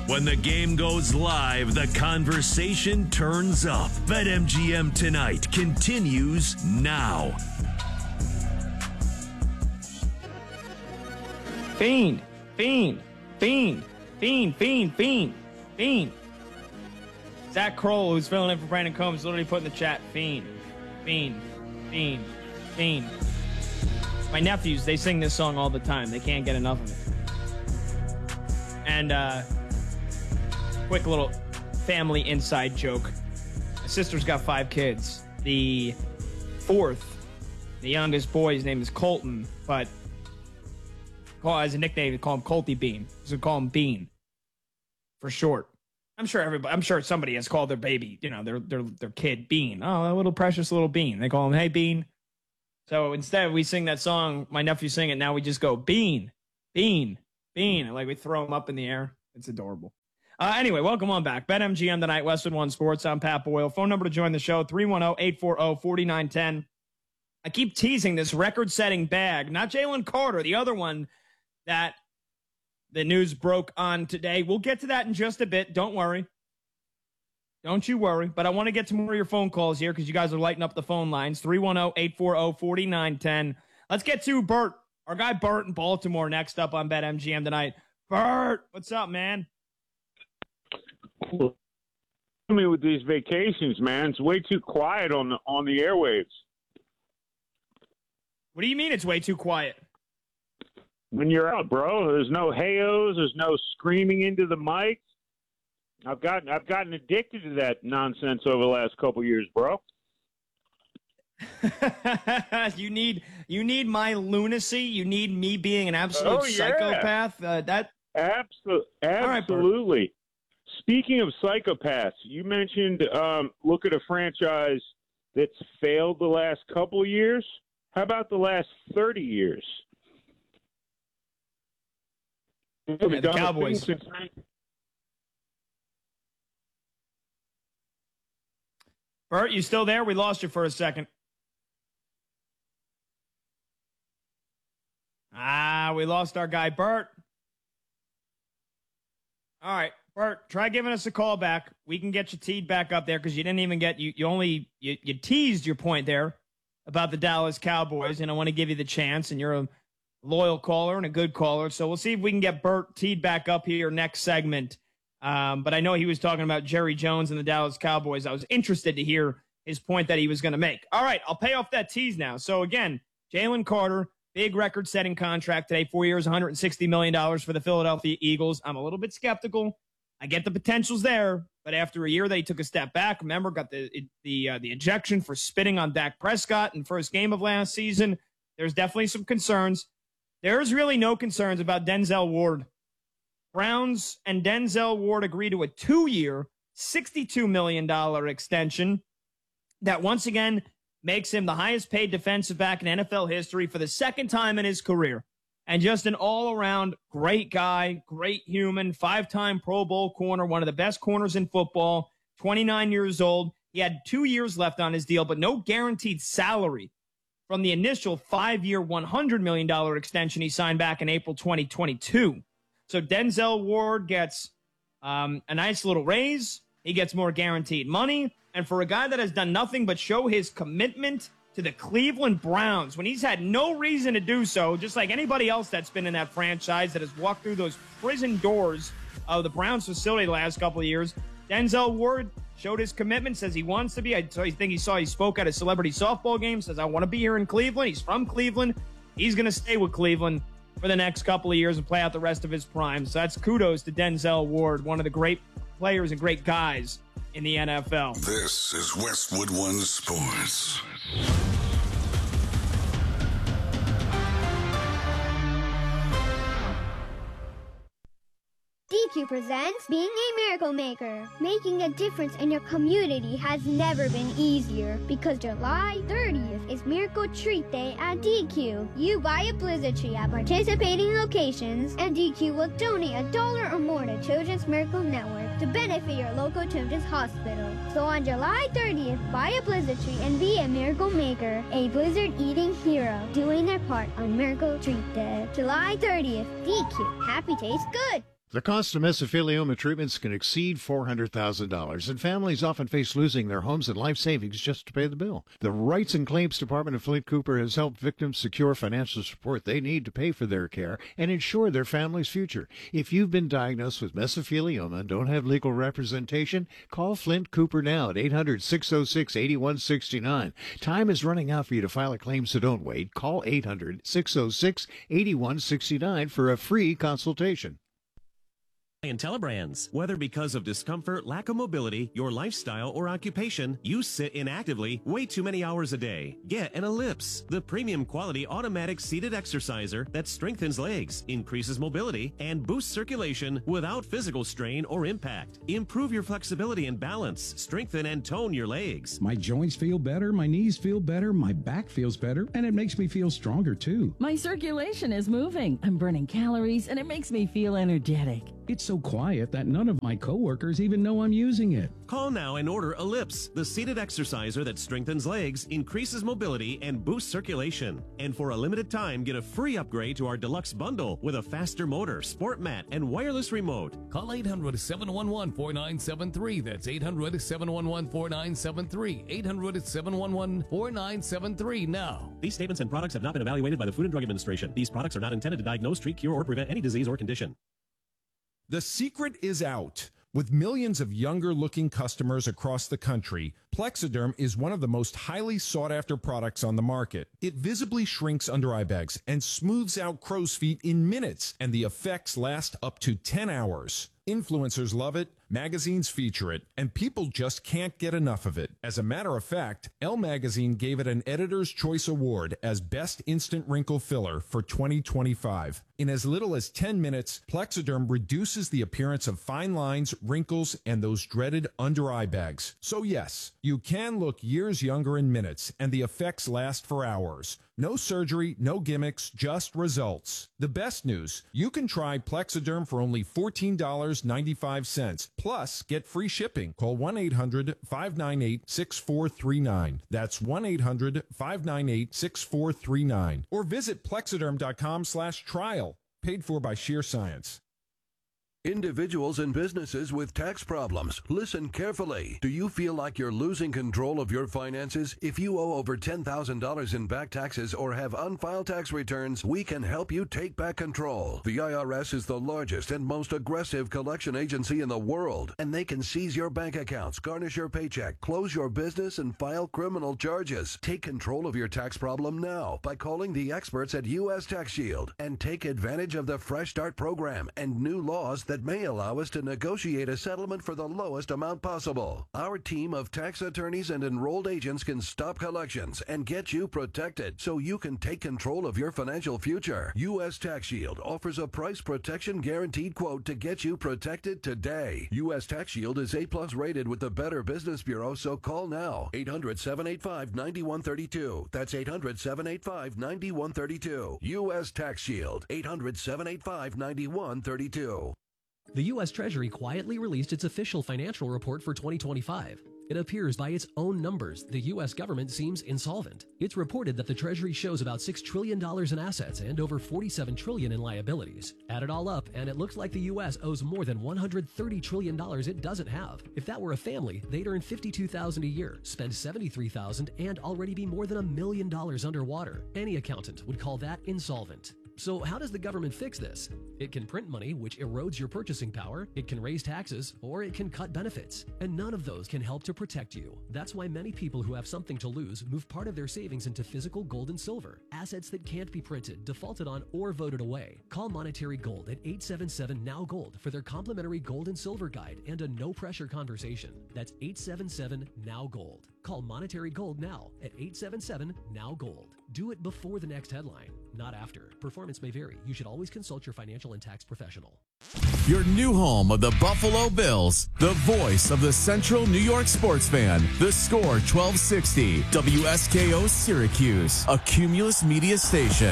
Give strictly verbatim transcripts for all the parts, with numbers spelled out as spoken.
When the game goes live, the conversation turns up. BetMGM Tonight continues now. Fiend, fiend, fiend, fiend, fiend, fiend, fiend. Zach Kroll, who's filling in for Brandon Combs, literally put in the chat, fiend, fiend, fiend, fiend. My nephews, they sing this song all the time. They can't get enough of it. And, uh, quick little family inside joke. My sister's got five kids. The fourth, the youngest boy, his name is Colton, but call as a nickname, we call him Colty Bean. So we call him Bean for short. I'm sure everybody, I'm sure somebody has called their baby, you know, their their their kid Bean. Oh, that little precious little Bean. They call him, hey Bean. So instead we sing that song, my nephew sing it, now we just go Bean, Bean, Bean. And like we throw him up in the air. It's adorable. Uh, anyway, welcome on back. BetMGM tonight, Westwood One Sports. I'm Pat Boyle. Phone number to join the show, three one zero, eight four zero, four nine one zero. I keep teasing this record-setting bag, not Jalen Carter, the other one that the news broke on today. We'll get to that in just a bit. Don't worry. Don't you worry. But I want to get to more of your phone calls here because you guys are lighting up the phone lines. three one zero, eight four zero, four nine one zero. Let's get to Bert, our guy Bert in Baltimore, next up on BetMGM tonight. Bert, what's up, man? Me with these vacations, man. It's way too quiet on the on the airwaves. What do you mean it's way too quiet? When you're out, bro, there's no hey-ohs, there's no screaming into the mics. I've gotten I've gotten addicted to that nonsense over the last couple years, bro. you need you need my lunacy. You need me being an absolute oh, yeah. psychopath. Uh, that Absol- absolutely. Right, Speaking of psychopaths, you mentioned um, look at a franchise that's failed the last couple of years. How about the last thirty years? Yeah, the Cowboys. Since... Bert, you still there? We lost you for a second. Ah, we lost our guy, Bert. All right, Bert, try giving us a call back. We can get you teed back up there because you didn't even get, you, you only, you, you teased your point there about the Dallas Cowboys, and I want to give you the chance, and you're a loyal caller and a good caller, so we'll see if we can get Bert teed back up here next segment. Um, but I know he was talking about Jerry Jones and the Dallas Cowboys. I was interested to hear his point that he was going to make. All right, I'll pay off that tease now. So again, Jalen Carter, big record-setting contract today, four years, one hundred sixty million dollars for the Philadelphia Eagles. I'm a little bit skeptical. I get the potential's there, but after a year that he took a step back, remember, got the the uh, the ejection for spitting on Dak Prescott in first game of last season. There's definitely some concerns. There's really no concerns about Denzel Ward. Browns and Denzel Ward agreed to a two-year, sixty-two million dollars extension that once again makes him the highest-paid defensive back in N F L history for the second time in his career. And just an all-around great guy, great human, five-time Pro Bowl corner, one of the best corners in football, twenty-nine years old. He had two years left on his deal, but no guaranteed salary from the initial five-year, one hundred million dollars extension he signed back in April twenty twenty-two. So Denzel Ward gets um, a nice little raise. He gets more guaranteed money. And for a guy that has done nothing but show his commitment to the Cleveland Browns when he's had no reason to do so, just like anybody else that's been in that franchise that has walked through those prison doors of the Browns facility the last couple of years, Denzel Ward showed his commitment, says he wants to be. I think he saw he spoke at a celebrity softball game, says, I want to be here in Cleveland. He's from Cleveland. He's going to stay with Cleveland for the next couple of years and play out the rest of his prime. So that's kudos to Denzel Ward, one of the great players and great guys in the N F L. This is Westwood One Sports. D Q presents Being a Miracle Maker. Making a difference in your community has never been easier because July thirtieth is Miracle Treat Day at D Q. You buy a Blizzard tree at participating locations and D Q will donate a dollar or more to Children's Miracle Network to benefit your local children's hospital. So on July thirtieth, buy a Blizzard tree and be a Miracle Maker, a Blizzard eating hero, doing their part on Miracle Treat Day. July thirtieth, D Q. Happy tastes good. The cost of mesothelioma treatments can exceed four hundred thousand dollars, and families often face losing their homes and life savings just to pay the bill. The Rights and Claims Department of Flint Cooper has helped victims secure financial support they need to pay for their care and ensure their family's future. If you've been diagnosed with mesothelioma and don't have legal representation, call Flint Cooper now at eight hundred, six oh six, eight one six nine. Time is running out for you to file a claim, so don't wait. Call eight hundred, six oh six, eight one six nine for a free consultation. And Telebrands. Whether because of discomfort, lack of mobility, your lifestyle, or occupation, you sit inactively way too many hours a day. Get an Ellipse, the premium quality automatic seated exerciser that strengthens legs, increases mobility, and boosts circulation without physical strain or impact. Improve your flexibility and balance, strengthen and tone your legs. My joints feel better, my knees feel better, my back feels better, and it makes me feel stronger too. My circulation is moving. I'm burning calories, and it makes me feel energetic. It's so quiet that none of my coworkers even know I'm using it. Call now and order Ellipse, the seated exerciser that strengthens legs, increases mobility, and boosts circulation. And for a limited time, get a free upgrade to our deluxe bundle with a faster motor, sport mat, and wireless remote. Call eight hundred, seven one one, four nine seven three. That's eight hundred, seven one one, four nine seven three. eight hundred, seven one one, four nine seven three now. These statements and products have not been evaluated by the Food and Drug Administration. These products are not intended to diagnose, treat, cure, or prevent any disease or condition. The secret is out. With millions of younger-looking customers across the country, Plexiderm is one of the most highly sought-after products on the market. It visibly shrinks under-eye bags and smooths out crow's feet in minutes, and the effects last up to ten hours. Influencers love it, magazines feature it, and people just can't get enough of it. As a matter of fact, Elle Magazine gave it an Editor's Choice Award as Best Instant Wrinkle Filler for twenty twenty-five. In as little as ten minutes, Plexiderm reduces the appearance of fine lines, wrinkles, and those dreaded under-eye bags. So yes, you can look years younger in minutes, and the effects last for hours. No surgery, no gimmicks, just results. The best news, you can try Plexiderm for only fourteen dollars and ninety-five cents. Plus, get free shipping. Call one eight hundred, five nine eight, six four three nine. That's one eight hundred, five nine eight, six four three nine. Or visit plexiderm.com slash trial. Paid for by Sheer Science. Individuals and businesses with tax problems, listen carefully. Do you feel like you're losing control of your finances? If you owe over ten thousand dollars in back taxes or have unfiled tax returns, we can help you take back control. The I R S is the largest and most aggressive collection agency in the world, and they can seize your bank accounts, garnish your paycheck, close your business, and file criminal charges. Take control of your tax problem now by calling the experts at U S Tax Shield and take advantage of the Fresh Start program and new laws that may allow us to negotiate a settlement for the lowest amount possible. Our team of tax attorneys and enrolled agents can stop collections and get you protected so you can take control of your financial future. U S Tax Shield offers a price protection guaranteed quote to get you protected today. U S Tax Shield is A plus rated with the Better Business Bureau, so call now. eight hundred, seven eight five, nine one three two. That's eight hundred, seven eight five, nine one three two. U S Tax Shield. eight hundred, seven eight five, nine one three two. The U S Treasury quietly released its official financial report for twenty twenty-five. It appears by its own numbers, the U S government seems insolvent. It's reported that the Treasury shows about six trillion dollars in assets and over forty-seven trillion dollars in liabilities. Add it all up, and it looks like the U S owes more than one hundred thirty trillion dollars it doesn't have. If that were a family, they'd earn fifty-two thousand dollars a year, spend seventy-three thousand dollars, and already be more than a million dollars underwater. Any accountant would call that insolvent. So how does the government fix this? It can print money, which erodes your purchasing power, it can raise taxes, or it can cut benefits. And none of those can help to protect you. That's why many people who have something to lose move part of their savings into physical gold and silver, assets that can't be printed, defaulted on, or voted away. Call Monetary Gold at eight seven seven, N O W Gold for their complimentary gold and silver guide and a no-pressure conversation. That's eight seven seven, N O W Gold. Call Monetary Gold now at eight seven seven, N O W Gold. Do it before the next headline, not after. Performance may vary. You should always consult your financial and tax professional. Your new home of the Buffalo Bills, the voice of the Central New York sports fan. The Score twelve sixty, W S K O Syracuse, a Cumulus Media station.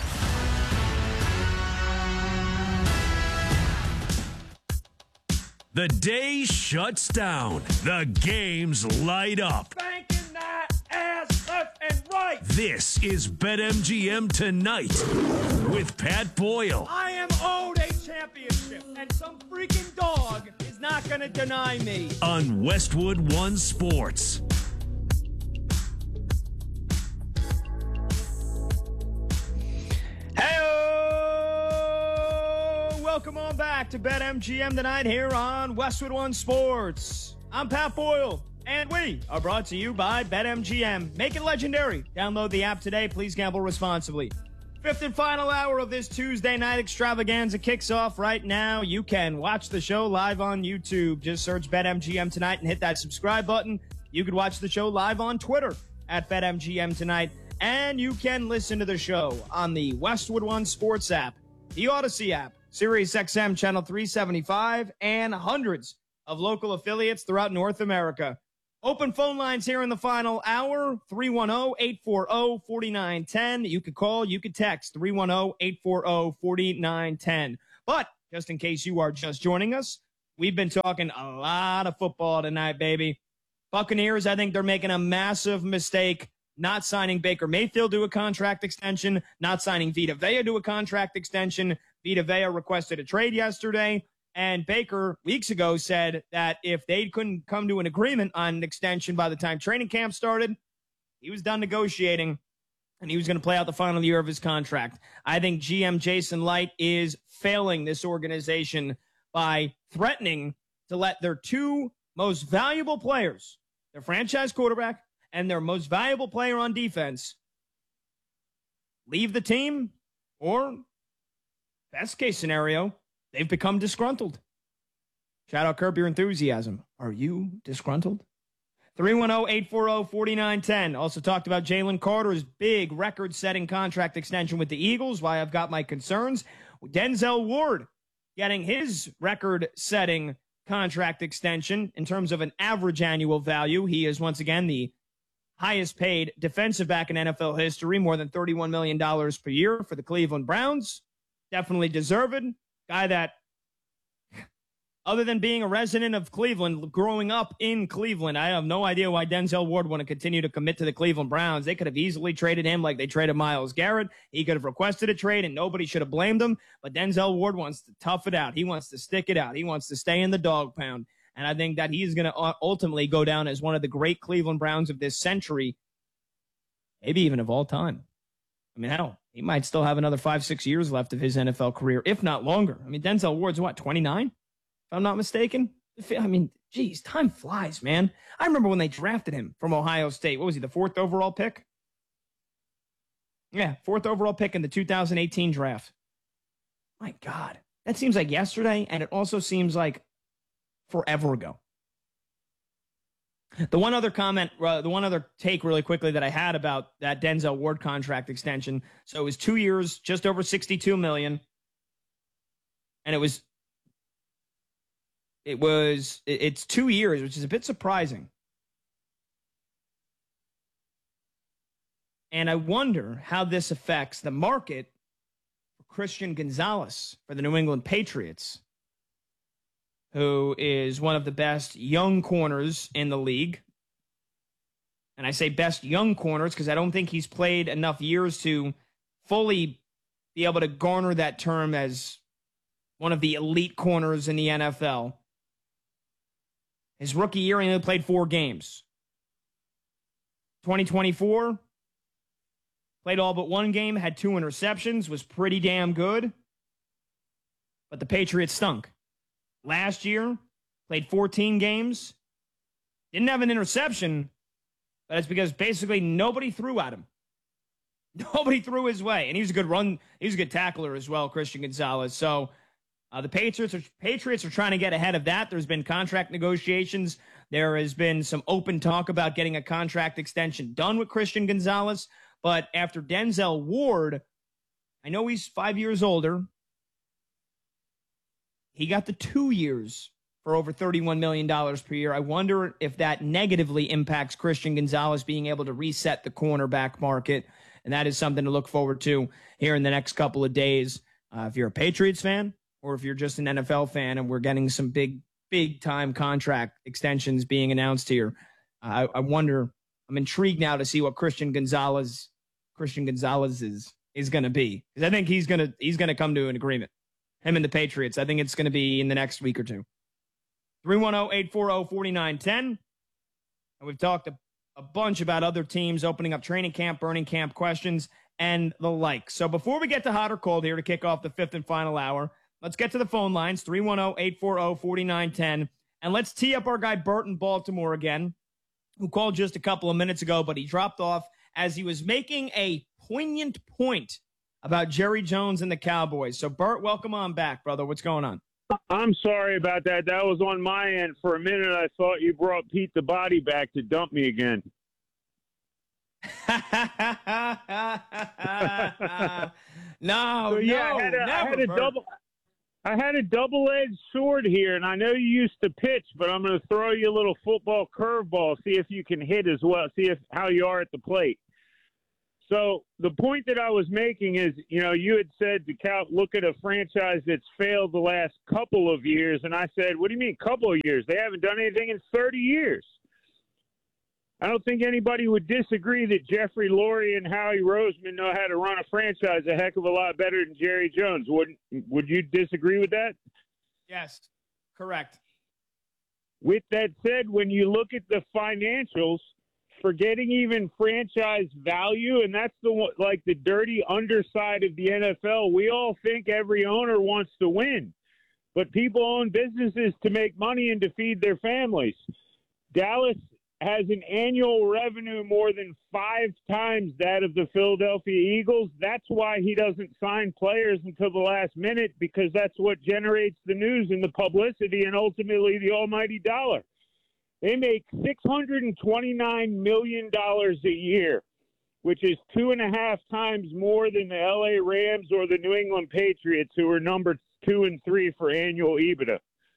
The day shuts down. The games light up. Banking that ass left and right. This is BetMGM Tonight with Pat Boyle. I am owed a championship. championship, and some freaking dog is not going to deny me. On Westwood One Sports. Hey-o! Welcome on back to BetMGM tonight here on Westwood One Sports. I'm Pat Boyle, and we are brought to you by BetMGM. Make it legendary. Download the app today. Please gamble responsibly. Fifth and final hour of this Tuesday night extravaganza kicks off right now. You can watch the show live on YouTube. Just search BetMGM tonight and hit that subscribe button. You can watch the show live on Twitter at BetMGM tonight. And you can listen to the show on the Westwood One Sports app, the Odyssey app, Sirius X M Channel three seventy-five, and hundreds of local affiliates throughout North America. Open phone lines here in the final hour, three one zero, eight four zero, four nine one zero. You could call, you could text, three one zero, eight four zero, four nine one zero. But just in case you are just joining us, we've been talking a lot of football tonight, baby. Buccaneers, I think they're making a massive mistake not signing Baker Mayfield to a contract extension, not signing Vita Vea to a contract extension. Vita Vea requested a trade yesterday. And Baker, weeks ago, said that if they couldn't come to an agreement on an extension by the time training camp started, he was done negotiating, and he was going to play out the final year of his contract. I think G M Jason Light is failing this organization by threatening to let their two most valuable players, their franchise quarterback and their most valuable player on defense, leave the team, or, best case scenario, they've become disgruntled. Shout out Curb Your Enthusiasm. Are you disgruntled? three one zero, eight four zero, four nine one zero. Also talked about Jalen Carter's big record-setting contract extension with the Eagles, why I've got my concerns. Denzel Ward getting his record-setting contract extension in terms of an average annual value. He is, once again, the highest-paid defensive back in N F L history, more than thirty-one million dollars per year for the Cleveland Browns. Definitely deserved. Guy that, other than being a resident of Cleveland, growing up in Cleveland, I have no idea why Denzel Ward want to continue to commit to the Cleveland Browns. They could have easily traded him like they traded Myles Garrett. He could have requested a trade, and nobody should have blamed him. But Denzel Ward wants to tough it out. He wants to stick it out. He wants to stay in the dog pound. And I think that he's going to ultimately go down as one of the great Cleveland Browns of this century, maybe even of all time. I mean, hell, he might still have another five, six years left of his N F L career, if not longer. I mean, Denzel Ward's what, twenty-nine? If I'm not mistaken. I mean, geez, time flies, man. I remember when they drafted him from Ohio State. What was he, the fourth overall pick? Yeah, fourth overall pick in the two thousand eighteen draft. My God, that seems like yesterday, and it also seems like forever ago. The one other comment, uh, the one other take really quickly that I had about that Denzel Ward contract extension. So it was two years, just over sixty-two million dollars. And it was, it was, it's two years, which is a bit surprising. And I wonder how this affects the market for Christian Gonzalez for the New England Patriots, who is one of the best young corners in the league. And I say best young corners because I don't think he's played enough years to fully be able to garner that term as one of the elite corners in the N F L. His rookie year, he only played four games. twenty twenty-four, played all but one game, had two interceptions, was pretty damn good. But the Patriots stunk. Last year, played fourteen games, didn't have an interception, but it's because basically nobody threw at him. Nobody threw his way, and he was a good run. He was a good tackler as well, Christian Gonzalez. So uh, the Patriots are, Patriots are trying to get ahead of that. There's been contract negotiations. There has been some open talk about getting a contract extension done with Christian Gonzalez. But after Denzel Ward, I know he's five years older. He got the two years for over thirty-one million dollars per year. I wonder if that negatively impacts Christian Gonzalez being able to reset the cornerback market. And that is something to look forward to here in the next couple of days. Uh, if you're a Patriots fan or if you're just an N F L fan and we're getting some big, big time contract extensions being announced here, uh, I, I wonder, I'm intrigued now to see what Christian Gonzalez, Christian Gonzalez is, is going to be. Because I think he's going to, he's going to come to an agreement. him and the Patriots. I think it's going to be in the next week or two. three one zero, eight four zero, four nine one zero. And we've talked a, a bunch about other teams opening up training camp, burning camp questions, and the like. So before we get to hot or cold here to kick off the fifth and final hour, let's get to the phone lines, three one zero, eight four zero, four nine one zero. And let's tee up our guy Bert in Baltimore again, who called just a couple of minutes ago, but he dropped off as he was making a poignant point about Jerry Jones and the Cowboys. So, Bert, welcome on back, brother. What's going on? I'm sorry about that. That was on my end. For a minute, I thought you brought Pete the Body back to dump me again. no, so, yeah, no, I had a, never, I had a Bert. double. I had a double-edged sword here, and I know you used to pitch, but I'm going to throw you a little football curveball, see if you can hit as well, see if how you are at the plate. So the point that I was making is, you know, you had said to Cal, look at a franchise that's failed the last couple of years, and I said, what do you mean couple of years? They haven't done anything in thirty years. I don't think anybody would disagree that Jeffrey Lurie and Howie Roseman know how to run a franchise a heck of a lot better than Jerry Jones. Wouldn't, would you disagree with that? Yes, correct. With that said, when you look at the financials, forgetting even franchise value, and that's the like the dirty underside of the N F L, we all think every owner wants to win, but people own businesses to make money and to feed their families. Dallas has an annual revenue more than five times that of the Philadelphia Eagles. That's why he doesn't sign players until the last minute, because that's what generates the news and the publicity and ultimately the almighty dollar. They make six hundred twenty-nine million dollars a year, which is two and a half times more than the L A Rams or the New England Patriots, who are number two and three for annual EBITDA.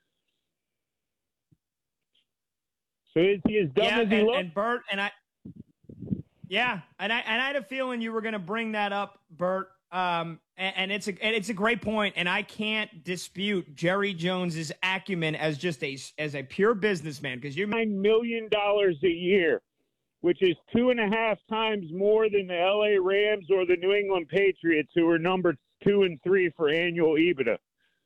So is he as dumb yeah, as he and, looks? and Bert, and I, yeah, and I and I had a feeling you were going to bring that up, Bert. Um, and, and it's a and it's a great point, and I can't dispute Jerry Jones's acumen as just a as a pure businessman, because you're nine million dollars a year, which is two and a half times more than the L A Rams or the New England Patriots, who are number two and three for annual EBITDA.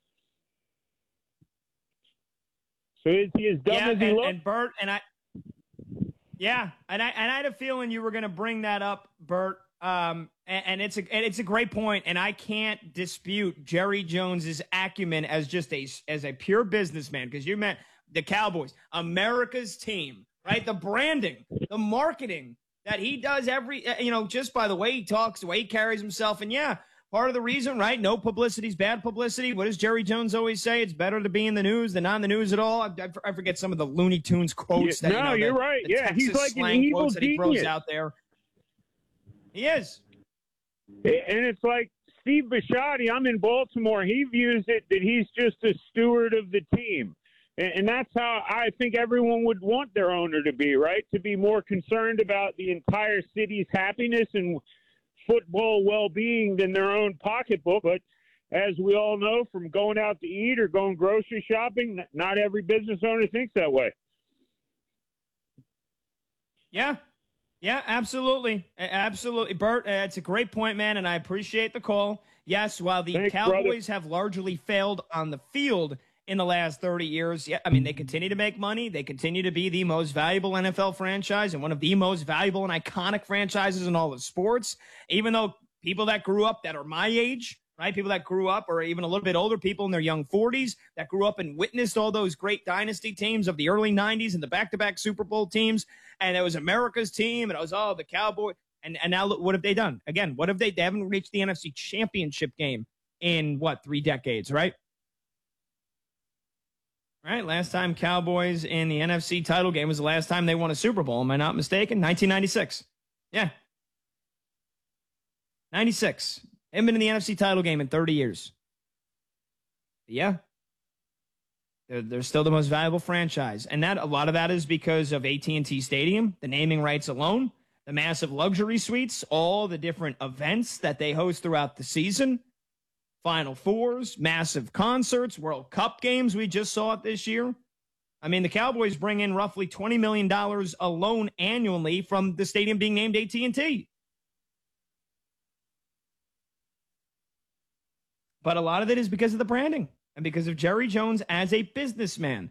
So is he as dumb yeah, as he and, looks? and Bert, and I, yeah, and I and I had a feeling you were going to bring that up, Bert. Um, and, and it's a and it's a great point, and I can't dispute Jerry Jones's acumen as just a as a pure businessman, because you meant the Cowboys, America's team, right? The branding, the marketing that he does every, you know, just by the way he talks, the way he carries himself, and yeah. Part of the reason, right? No publicity is bad publicity. What does Jerry Jones always say? It's better to be in the news than not in the news at all. I, I forget some of the Looney Tunes quotes. Yeah, that, no, you know, you're the, right. the Yeah, Texas he's like an slang evil quotes that he throws genius out there. He is. And it's like Steve Bisciotti, I'm in Baltimore. He views it that he's just a steward of the team. And, and that's how I think everyone would want their owner to be, right? To be more concerned about the entire city's happiness and football well-being than their own pocketbook. But as we all know, from going out to eat or going grocery shopping, not every business owner thinks that way. Yeah. Yeah, absolutely. Absolutely. Bert, uh, it's a great point, man, and I appreciate the call. Yes, while the Thanks, Cowboys brother. have largely failed on the field in the last thirty years, yeah, I mean, they continue to make money. They continue to be the most valuable N F L franchise and one of the most valuable and iconic franchises in all of sports, even though people that grew up that are my age, right, people that grew up or even a little bit older, people in their young forties that grew up and witnessed all those great dynasty teams of the early nineties and the back-to-back Super Bowl teams, and it was America's team, and it was, oh, the Cowboys. And, and now look, what have they done? Again, what have they – they haven't reached the N F C Championship game in, what, three decades, right? Right, last time Cowboys in the N F C title game was the last time they won a Super Bowl. Am I not mistaken? nineteen ninety-six. Yeah. ninety-six. Haven't been in the N F C title game in thirty years. But yeah. They're, they're still the most valuable franchise. And that a lot of that is because of A T and T Stadium, the naming rights alone, the massive luxury suites, all the different events that they host throughout the season. Final Fours, massive concerts, World Cup games. We just saw it this year. I mean, the Cowboys bring in roughly twenty million dollars alone annually from the stadium being named A T and T. But a lot of it is because of the branding and because of Jerry Jones as a businessman.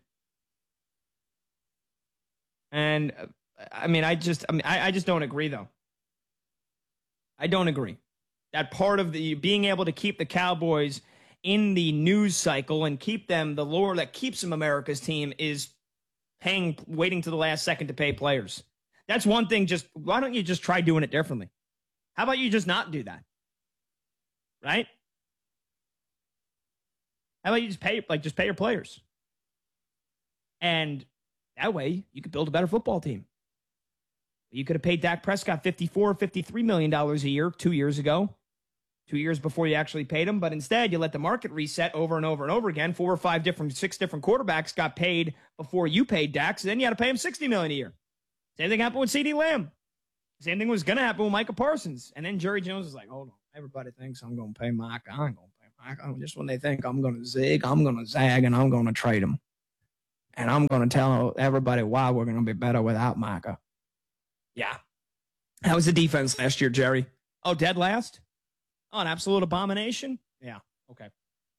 And uh, I mean, I just, I mean, I, I just don't agree, though. I don't agree. That part of the being able to keep the Cowboys in the news cycle and keep them, the lore that keeps them America's team is paying, waiting to the last second to pay players. That's one thing. Just why don't you just try doing it differently? How about you just not do that? Right? How about you just pay, like, just pay your players? And that way you could build a better football team. You could have paid Dak Prescott fifty-four, fifty-three million dollars a year two years ago, two years before you actually paid him. But instead, you let the market reset over and over and over again. Four or five different, six different quarterbacks got paid before you paid Dak. So then you had to pay him sixty million dollars a year. Same thing happened with CeeDee Lamb. Same thing was going to happen with Micah Parsons. And then Jerry Jones was like, hold on, everybody thinks I'm going to pay Micah. I ain't going to pay Micah. Just when they think I'm going to zig, I'm going to zag, and I'm going to trade him. And I'm going to tell everybody why we're going to be better without Micah. Yeah. How was the defense last year, Jerry? Oh, dead last? Oh, an absolute abomination? Yeah. Okay.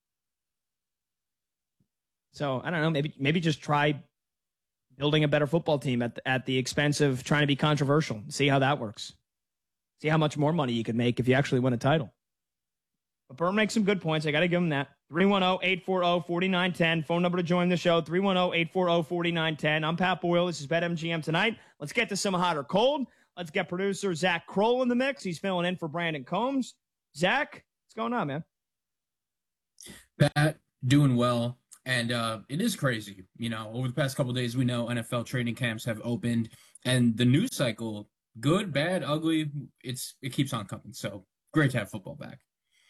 So, I don't know. Maybe maybe just try building a better football team at the, at the expense of trying to be controversial. See how that works. See how much more money you could make if you actually win a title. But Burn makes some good points. I got to give him that. three one zero, eight four zero, four nine one zero. Phone number to join the show, three one zero, eight four zero, four nine one zero. I'm Pat Boyle. This is BetMGM Tonight. Let's get to some hot or cold. Let's get producer Zach Kroll in the mix. He's filling in for Brandon Combs. Zach, what's going on, man? Pat, doing well. And uh, it is crazy. You know, over the past couple of days, we know N F L training camps have opened. And the news cycle, good, bad, ugly, it's it keeps on coming. So great to have football back.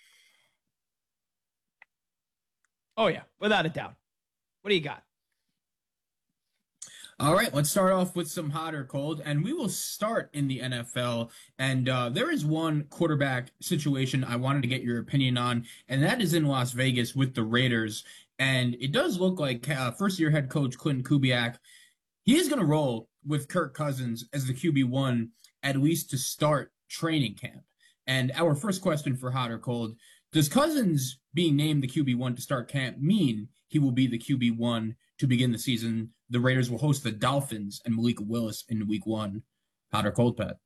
Oh, yeah, without a doubt. What do you got? All right, let's start off with some hot or cold, and we will start in the N F L. And uh, there is one quarterback situation I wanted to get your opinion on, and that is in Las Vegas with the Raiders. And it does look like uh, first-year head coach Clinton Kubiak, he is going to roll with Kirk Cousins as the Q B one, at least to start training camp. And our first question for hot or cold, does Cousins being named the Q B one to start camp mean he will be the Q B one to begin the season? The Raiders will host the Dolphins and Malik Willis in week one. Hot or cold, Pat?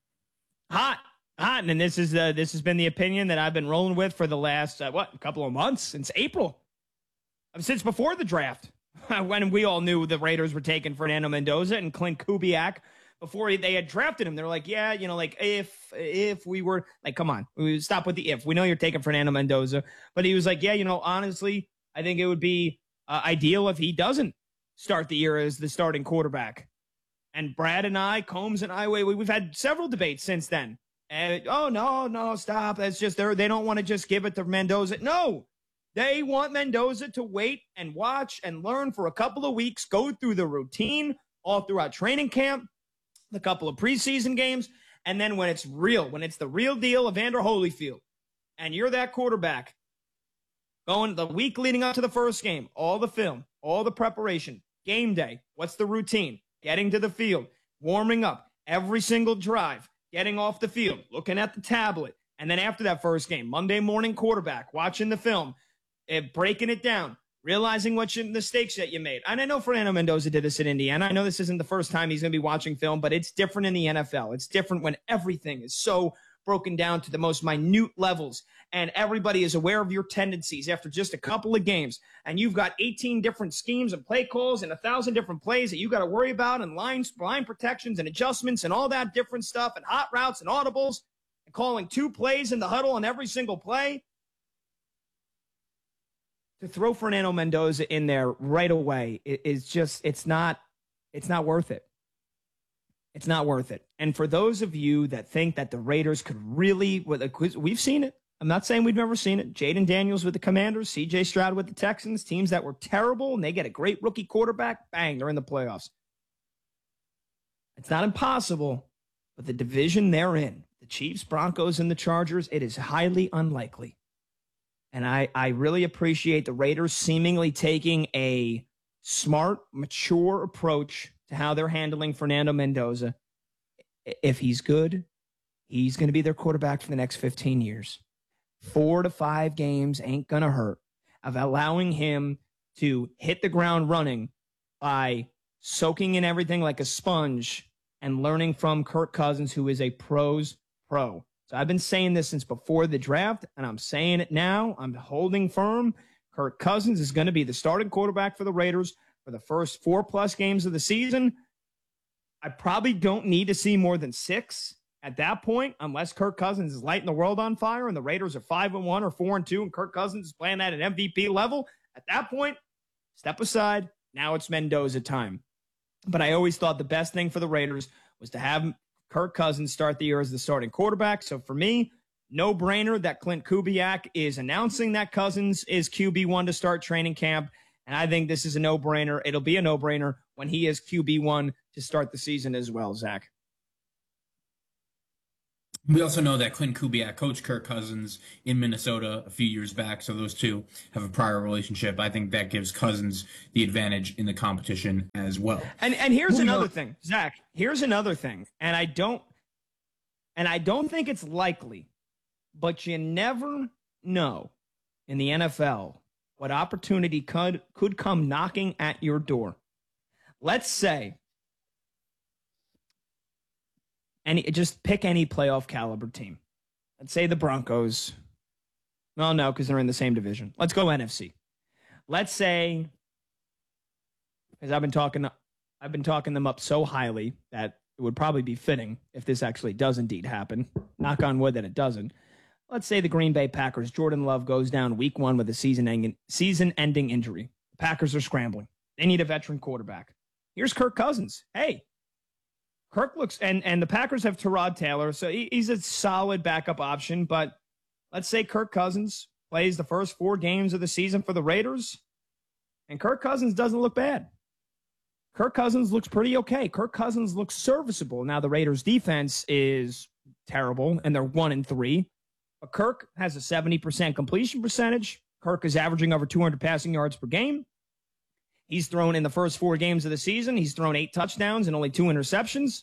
Hot. Hot. And this is uh, this has been the opinion that I've been rolling with for the last, uh, what, a couple of months, since April. Since before the draft, when we all knew the Raiders were taking Fernando Mendoza and Clint Kubiak. Before they had drafted him, they're like, yeah, you know, like if if we were like, come on, we stop with the if. We know you're taking Fernando Mendoza, but he was like, yeah, you know, honestly, I think it would be uh, ideal if he doesn't start the year as the starting quarterback. And Brad and I, Combs and I, we, we've had several debates since then. And oh no, no, stop. That's just they they don't want to just give it to Mendoza. No, they want Mendoza to wait and watch and learn for a couple of weeks, go through the routine all throughout training camp, the couple of preseason games, and then when it's real, when it's the real deal, Evander Holyfield, and you're that quarterback, going the week leading up to the first game, all the film, all the preparation, game day, what's the routine? Getting to the field, warming up, every single drive, getting off the field, looking at the tablet, and then after that first game, Monday morning quarterback, watching the film, breaking it down, realizing what you, mistakes that you made. And I know Fernando Mendoza did this at Indiana. I know this isn't the first time he's going to be watching film, but it's different in the N F L. It's different when everything is so broken down to the most minute levels, and everybody is aware of your tendencies after just a couple of games. And you've got eighteen different schemes and play calls and a thousand different plays that you got to worry about, and lines, line protections and adjustments and all that different stuff, and hot routes and audibles, and calling two plays in the huddle on every single play. To throw Fernando Mendoza in there right away is just, it's not, it's not worth it. It's not worth it. And for those of you that think that the Raiders could really, we've seen it. I'm not saying we've never seen it. Jaden Daniels with the Commanders, C J Stroud with the Texans, teams that were terrible, and they get a great rookie quarterback, bang, they're in the playoffs. It's not impossible, but the division they're in, the Chiefs, Broncos, and the Chargers, it is highly unlikely. And I, I really appreciate the Raiders seemingly taking a smart, mature approach to how they're handling Fernando Mendoza. If he's good, he's going to be their quarterback for the next fifteen years. four to five games ain't going to hurt of allowing him to hit the ground running by soaking in everything like a sponge and learning from Kirk Cousins, who is a pro's pro. So I've been saying this since before the draft, and I'm saying it now. I'm holding firm. Kirk Cousins is going to be the starting quarterback for the Raiders for the first four-plus games of the season. I probably don't need to see more than six at that point, unless Kirk Cousins is lighting the world on fire and the Raiders are five and one or four and two, and Kirk Cousins is playing at an M V P level. At that point, step aside. Now it's Mendoza time. But I always thought the best thing for the Raiders was to have Kirk Cousins start the year as the starting quarterback. So for me, no brainer that Clint Kubiak is announcing that Cousins is Q B one to start training camp. And I think this is a no brainer. It'll be a no brainer when he is Q B one to start the season as well, Zach. We also know that Clint Kubiak coached Kirk Cousins in Minnesota a few years back, so those two have a prior relationship. I think that gives Cousins the advantage in the competition as well. And and here's Moving another on. thing, Zach. Here's another thing, and I don't, and I don't think it's likely, but you never know in the N F L what opportunity could could come knocking at your door. Let's say. Any, just pick any playoff caliber team. Let's say the Broncos. Well, no, because they're in the same division. Let's go N F C. Let's say, because I've been talking, I've been talking them up so highly that it would probably be fitting if this actually does indeed happen. Knock on wood that it doesn't. Let's say the Green Bay Packers. Jordan Love goes down week one with a season-ending season-ending injury. The Packers are scrambling. They need a veteran quarterback. Here's Kirk Cousins. Hey. Kirk looks, and, and the Packers have Tyrod Taylor, so he, he's a solid backup option. But let's say Kirk Cousins plays the first four games of the season for the Raiders, and Kirk Cousins doesn't look bad. Kirk Cousins looks pretty okay. Kirk Cousins looks serviceable. Now, the Raiders' defense is terrible, and they're one and three. But Kirk has a seventy percent completion percentage. Kirk is averaging over two hundred passing yards per game. He's thrown in the first four games of the season. He's thrown eight touchdowns and only two interceptions.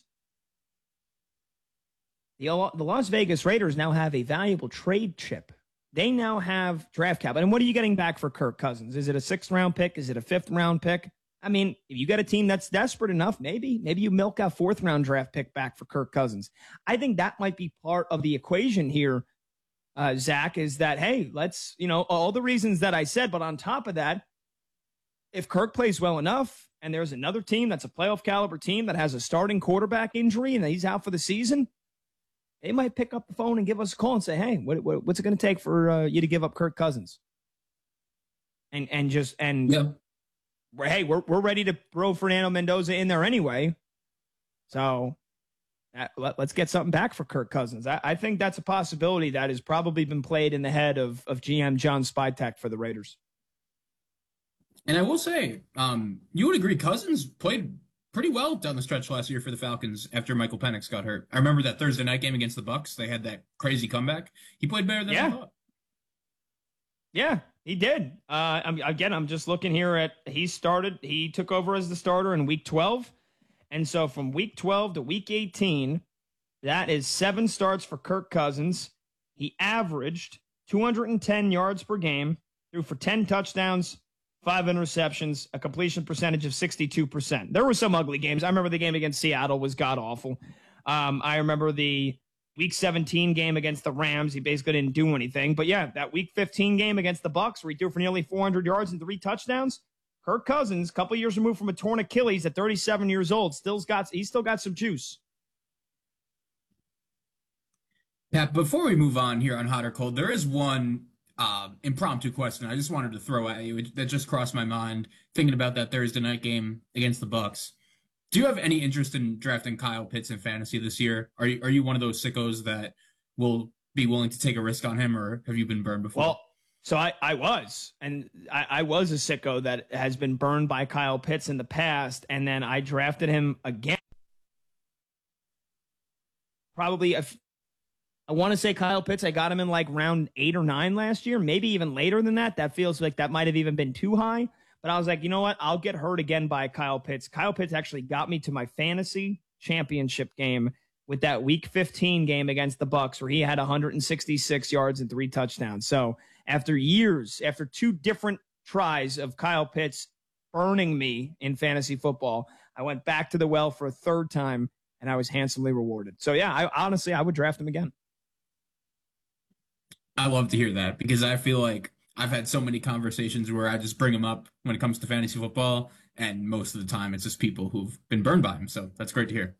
The, the Las Vegas Raiders now have a valuable trade chip. They now have draft capital. And what are you getting back for Kirk Cousins? Is it a sixth round pick? Is it a fifth round pick? I mean, if you got a team that's desperate enough, maybe, maybe you milk a fourth round draft pick back for Kirk Cousins. I think that might be part of the equation here, uh, Zach, is that, hey, let's, you know, all the reasons that I said, but on top of that, if Kirk plays well enough and there's another team that's a playoff caliber team that has a starting quarterback injury and he's out for the season, they might pick up the phone and give us a call and say, hey, what, what, what's it going to take for uh, you to give up Kirk Cousins? And and just, and yeah. we're, hey, we're, we're ready to throw Fernando Mendoza in there anyway. So uh, let, let's get something back for Kirk Cousins. I, I think that's a possibility that has probably been played in the head of, of G M John Spytek for the Raiders. And I will say, um, you would agree Cousins played pretty well down the stretch last year for the Falcons after Michael Penix got hurt. I remember that Thursday night game against the Bucs. They had that crazy comeback. He played better than yeah. I thought. Yeah, he did. Uh, I'm, again, I'm just looking here at he started. He took over as the starter in week twelve. And so from week twelve to week eighteen, that is seven starts for Kirk Cousins. He averaged two hundred ten yards per game, threw for ten touchdowns, five interceptions, a completion percentage of sixty-two percent. There were some ugly games. I remember the game against Seattle was god-awful. Um, I remember the week seventeen game against the Rams. He basically didn't do anything. But, yeah, that week fifteen game against the Bucs where he threw for nearly four hundred yards and three touchdowns. Kirk Cousins, a couple years removed from a torn Achilles at thirty-seven years old, still's got he's still got some juice. Pat, before we move on here on Hot or Cold, there is one Uh, impromptu question I just wanted to throw at you that just crossed my mind thinking about that Thursday night game against the Bucs. Do you have any interest in drafting Kyle Pitts in fantasy this year? Are you, are you one of those sickos that will be willing to take a risk on him, or have you been burned before? Well, so I, I was, and I, I was a sicko that has been burned by Kyle Pitts in the past, and then I drafted him again. Probably a I want to say Kyle Pitts, I got him in like round eight or nine last year, maybe even later than that. That feels like that might have even been too high. But I was like, you know what? I'll get hurt again by Kyle Pitts. Kyle Pitts actually got me to my fantasy championship game with that week fifteen game against the Bucs where he had one hundred sixty-six yards and three touchdowns. So after years, after two different tries of Kyle Pitts burning me in fantasy football, I went back to the well for a third time, and I was handsomely rewarded. So, yeah, I honestly, I would draft him again. I love to hear that because I feel like I've had so many conversations where I just bring him up when it comes to fantasy football, and most of the time it's just people who've been burned by him. So that's great to hear.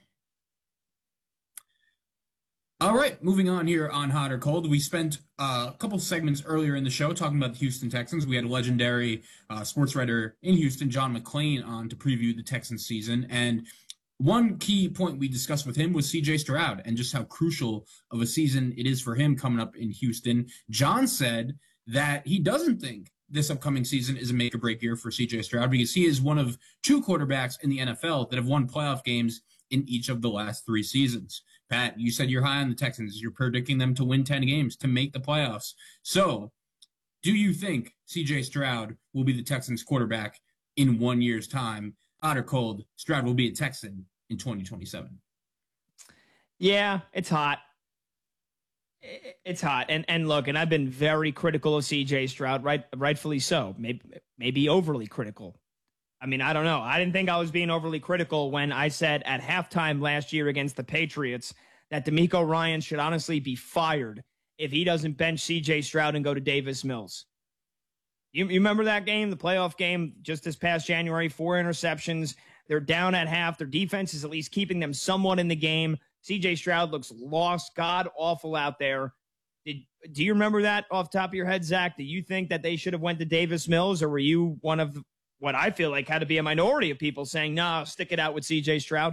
All right, moving on here on Hot or Cold. We spent uh, a couple segments earlier in the show talking about the Houston Texans. We had a legendary uh, sports writer in Houston, John McClain, on to preview the Texans season. And one key point we discussed with him was C J Stroud and just how crucial of a season it is for him coming up in Houston. John said that he doesn't think this upcoming season is a make-or-break year for C J Stroud because he is one of two quarterbacks in the N F L that have won playoff games in each of the last three seasons. Pat, you said you're high on the Texans. You're predicting them to win ten games to make the playoffs. So, do you think C J Stroud will be the Texans quarterback in one year's time? Hot or cold, Stroud will be a Texan in twenty twenty-seven. Yeah, it's hot. It's hot. And and look, and I've been very critical of C J Stroud, right, rightfully so. Maybe maybe overly critical. I mean, I don't know. I didn't think I was being overly critical when I said at halftime last year against the Patriots that DeMeco Ryans should honestly be fired if he doesn't bench C J Stroud and go to Davis Mills. You, you remember that game, the playoff game just this past January, four interceptions. They're down at half. Their defense is at least keeping them somewhat in the game. C J Stroud looks lost, god-awful out there. Did, do you remember that off the top of your head, Zach? Do you think that they should have went to Davis Mills, or were you one of what I feel like had to be a minority of people saying, no, nah, stick it out with C J Stroud?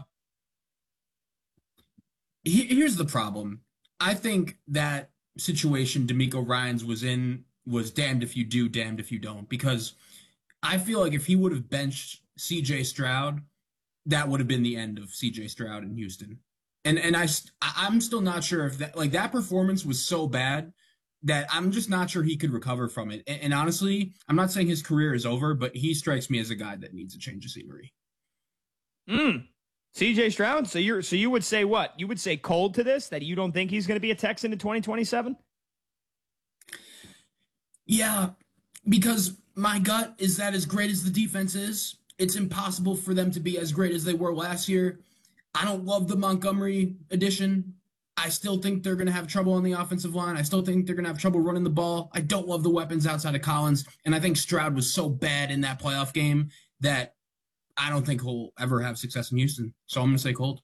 Here's the problem. I think that situation DeMeco Ryans was in was damned if you do, damned if you don't, because I feel like if he would have benched C J Stroud, that would have been the end of C J Stroud in Houston. And and I, I'm still not sure if that, like, that performance was so bad that I'm just not sure he could recover from it. And, and honestly, I'm not saying his career is over, but he strikes me as a guy that needs a change of scenery. Mm. C J Stroud. So you're so you would say what? You would say cold to this, that you don't think he's going to be a Texan in twenty twenty-seven? Yeah, because my gut is that as great as the defense is, it's impossible for them to be as great as they were last year. I don't love the Montgomery addition. I still think they're going to have trouble on the offensive line. I still think they're going to have trouble running the ball. I don't love the weapons outside of Collins. And I think Stroud was so bad in that playoff game that I don't think he'll ever have success in Houston. So I'm going to say cold.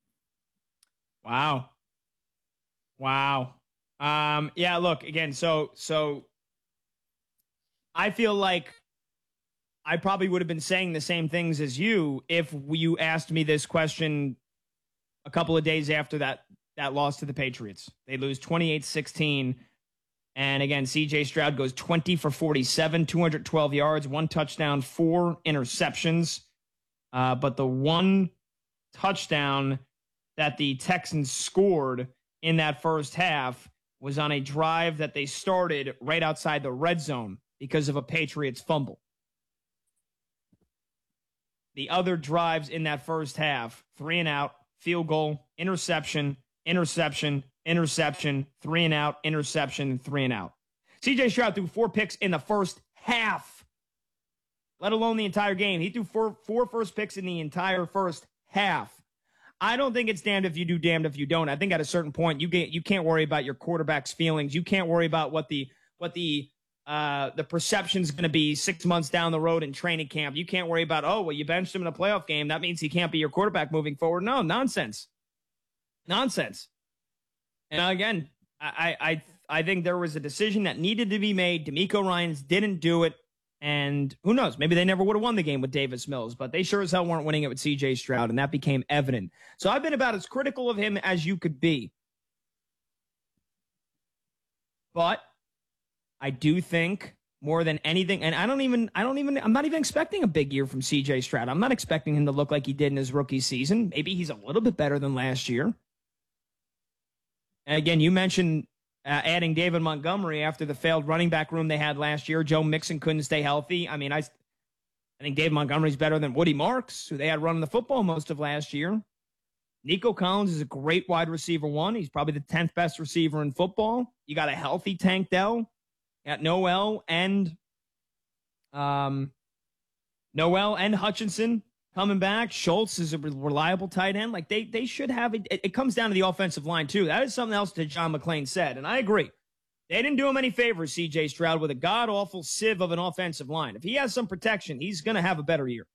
Wow. Wow. Um, yeah, look, again, so so I feel like I probably would have been saying the same things as you if you asked me this question a couple of days after that that loss to the Patriots. They lose twenty-eight sixteen. And again, C J Stroud goes twenty for forty-seven, two hundred twelve yards, one touchdown, four interceptions. Uh, but the one touchdown that the Texans scored in that first half was on a drive that they started right outside the red zone because of a Patriots fumble. The other drives in that first half, three and out, field goal, interception, interception, interception, three and out, interception, three and out. C J Stroud threw four picks in the first half, let alone the entire game. He threw four, four first picks in the entire first half. I don't think it's damned if you do, damned if you don't. I think at a certain point, you get you can't worry about your quarterback's feelings. You can't worry about what the what the uh, the perception's going to be six months down the road in training camp. You can't worry about, oh, well, you benched him in a playoff game. That means he can't be your quarterback moving forward. No, nonsense. Nonsense. And again, I, I I think there was a decision that needed to be made. DeMeco Ryans didn't do it. And who knows? Maybe they never would have won the game with Davis Mills, but they sure as hell weren't winning it with C J Stroud, and that became evident. So I've been about as critical of him as you could be. But I do think more than anything, and I don't even, I don't even, I'm not even expecting a big year from C J Stroud. I'm not expecting him to look like he did in his rookie season. Maybe he's a little bit better than last year. And again, you mentioned uh, adding David Montgomery after the failed running back room they had last year. Joe Mixon couldn't stay healthy. I mean, I, I think David Montgomery's better than Woody Marks, who they had running the football most of last year. Nico Collins is a great wide receiver one. He's probably the tenth best receiver in football. You got a healthy Tank Dell. You got Noel and um, Noel and Hutchinson coming back. Schultz is a reliable tight end. Like they they should have it. It comes down to the offensive line too. That is something else that John McClain said, and I agree. They didn't do him any favors, C J Stroud, with a god-awful sieve of an offensive line. If he has some protection, he's going to have a better year.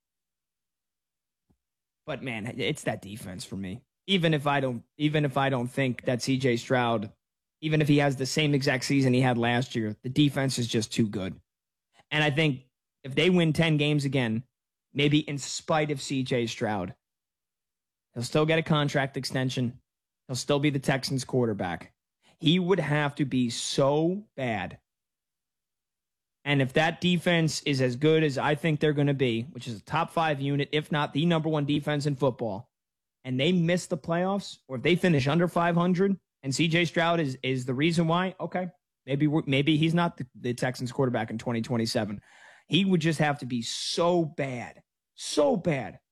But man, it's that defense for me. Even if I don't, even if I don't think that C J Stroud, even if he has the same exact season he had last year, the defense is just too good. And I think if they win ten games again, maybe in spite of C J Stroud, he'll still get a contract extension. He'll still be the Texans quarterback. He would have to be so bad. And if that defense is as good as I think they're going to be, which is a top five unit, if not the number one defense in football, and they miss the playoffs, or if they finish under five hundred, and C J Stroud is is the reason why, okay, maybe we're, maybe he's not the, the Texans quarterback in twenty twenty-seven. He would just have to be so bad, so bad